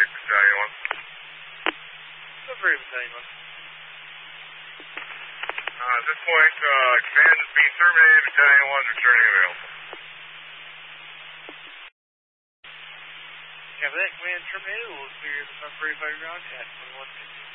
Battalion 1. Delivery Battalion 1. At this point, command is being terminated. Battalion 1 is returning available. Copy that. Command terminated. We'll clear the 545 ground at 2150.